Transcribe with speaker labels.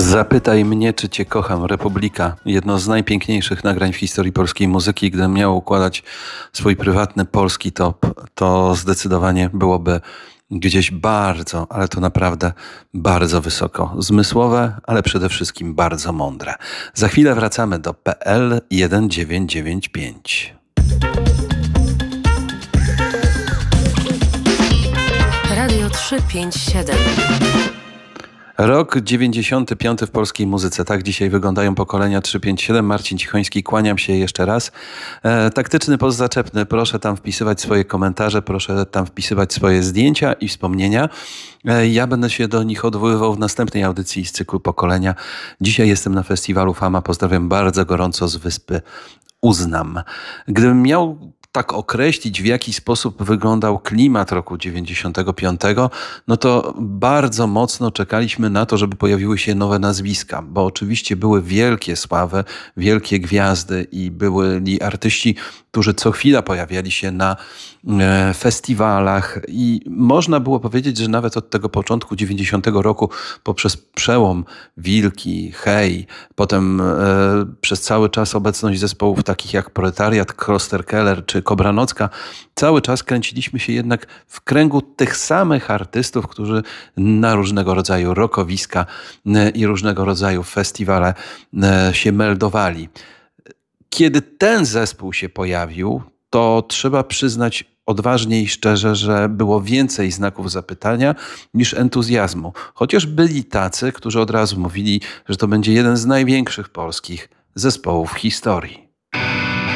Speaker 1: Zapytaj mnie, czy cię kocham. Republika. Jedno z najpiękniejszych nagrań w historii polskiej muzyki. Gdybym miał układać swój prywatny polski top, to zdecydowanie byłoby gdzieś bardzo, ale to naprawdę bardzo wysoko. Zmysłowe, ale przede wszystkim bardzo mądre. Za chwilę wracamy do PL 1995.
Speaker 2: Radio 357.
Speaker 1: Rok 95 w polskiej muzyce. Tak dzisiaj wyglądają pokolenia 357. Marcin Cichoński, kłaniam się jeszcze raz. Taktyczny post zaczepny. Proszę tam wpisywać swoje komentarze, proszę tam wpisywać swoje zdjęcia i wspomnienia. Ja będę się do nich odwoływał w następnej audycji z cyklu Pokolenia. Dzisiaj jestem na festiwalu Fama. Pozdrawiam bardzo gorąco z wyspy Uznam. Gdybym miał tak określić, w jaki sposób wyglądał klimat roku 95, no to bardzo mocno czekaliśmy na to, żeby pojawiły się nowe nazwiska, bo oczywiście były wielkie sławy, wielkie gwiazdy i byli artyści, którzy co chwila pojawiali się na festiwalach i można było powiedzieć, że nawet od tego początku 90 roku poprzez przełom Wilki, Hej, potem przez cały czas obecność zespołów takich jak Proletariat, Klosterkeller czy Kobranocka, cały czas kręciliśmy się jednak w kręgu tych samych artystów, którzy na różnego rodzaju rockowiska i różnego rodzaju festiwale się meldowali. Kiedy ten zespół się pojawił, to trzeba przyznać odważnie i szczerze, że było więcej znaków zapytania niż entuzjazmu. Chociaż byli tacy, którzy od razu mówili, że to będzie jeden z największych polskich zespołów w historii.